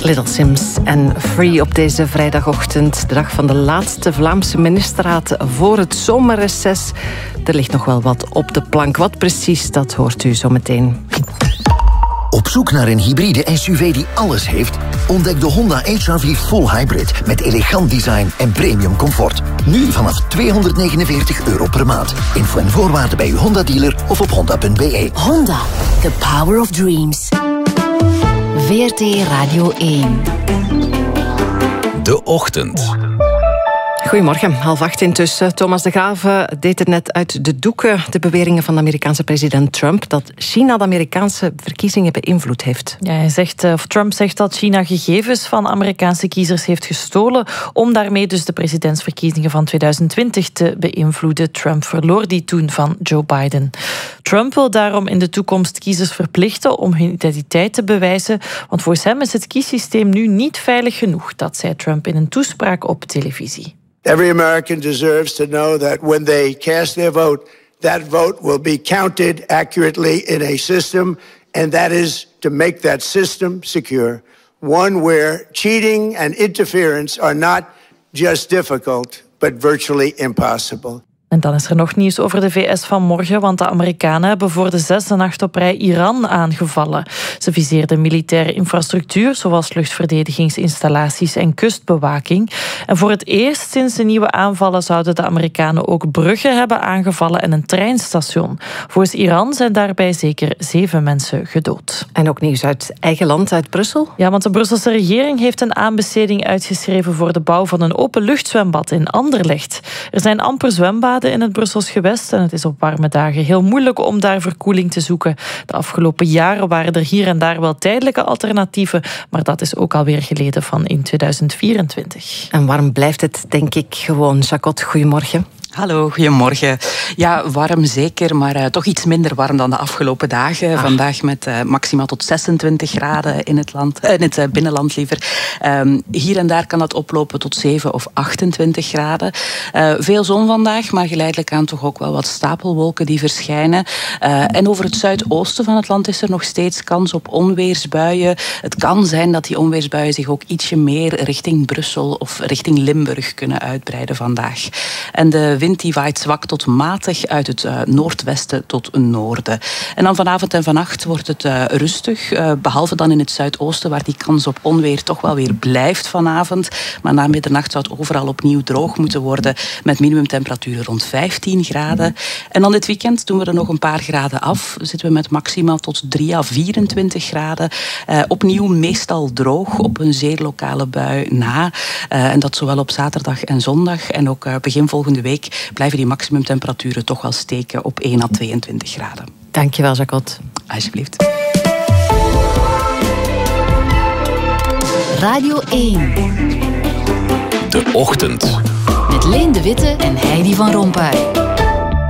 Little Sims en Free op deze vrijdagochtend. De dag van de laatste Vlaamse ministerraad voor het zomerreces. Er ligt nog wel wat op de plank. Wat precies, dat hoort u zo meteen. Op zoek naar een hybride SUV die alles heeft? Ontdek de Honda HR-V Full Hybrid met elegant design en premium comfort. Nu vanaf €249 per maand. Info en voorwaarden bij uw Honda-dealer of op honda.be. Honda, the power of dreams. VRT Radio 1. De Ochtend. Goedemorgen, 7:30 intussen. Thomas de Graeve deed het net uit de doeken. De beweringen van de Amerikaanse president Trump dat China de Amerikaanse verkiezingen beïnvloed heeft. Ja, Trump zegt dat China gegevens van Amerikaanse kiezers heeft gestolen om daarmee dus de presidentsverkiezingen van 2020 te beïnvloeden. Trump verloor die toen van Joe Biden. Trump wil daarom in de toekomst kiezers verplichten om hun identiteit te bewijzen, want volgens hem is het kiessysteem nu niet veilig genoeg. Dat zei Trump in een toespraak op televisie. Every American deserves to know that when they cast their vote, that vote will be counted accurately in a system, and that is to make that system secure. One where cheating and interference are not just difficult, but virtually impossible. En dan is er nog nieuws over de VS van morgen, want de Amerikanen hebben voor de 6e nacht op rij Iran aangevallen. Ze viseerden militaire infrastructuur, zoals luchtverdedigingsinstallaties en kustbewaking. En voor het eerst sinds de nieuwe aanvallen zouden de Amerikanen ook bruggen hebben aangevallen en een treinstation. Volgens Iran zijn daarbij zeker 7 mensen gedood. En ook nieuws uit eigen land, uit Brussel? Ja, want de Brusselse regering heeft een aanbesteding uitgeschreven voor de bouw van een openluchtzwembad in Anderlecht. Er zijn amper zwembaden in het Brussels gewest en het is op warme dagen heel moeilijk om daar verkoeling te zoeken. De afgelopen jaren waren er hier en daar wel tijdelijke alternatieven, maar dat is ook alweer geleden van in 2024. En warm blijft het, denk ik, gewoon. Jacot, goedemorgen. Hallo, goedemorgen. Ja, warm zeker, maar toch iets minder warm dan de afgelopen dagen. Vandaag met maximaal tot 26 graden in het binnenland liever. Hier en daar kan dat oplopen tot 7 of 28 graden. Veel zon vandaag, maar geleidelijk aan toch ook wel wat stapelwolken die verschijnen. En over het zuidoosten van het land is er nog steeds kans op onweersbuien. Het kan zijn dat die onweersbuien zich ook ietsje meer richting Brussel of richting Limburg kunnen uitbreiden vandaag. En de wind die waait zwak tot matig uit het noordwesten tot noorden. En dan vanavond en vannacht wordt het rustig, behalve dan in het zuidoosten, waar die kans op onweer toch wel weer blijft vanavond. Maar na middernacht zou het overal opnieuw droog moeten worden, met minimumtemperaturen rond 15 graden. En dan dit weekend doen we er nog een paar graden af. Zitten we met maximaal tot 3 à 24 graden. Opnieuw meestal droog, op een zeer lokale bui na. En dat zowel op zaterdag en zondag. En ook begin volgende week blijven die maximumtemperaturen toch wel steken op 1 à 22 graden. Dankjewel, Jacot. Alsjeblieft. Radio 1. De Ochtend. Met Leen de Witte en Heidi van Rompuy.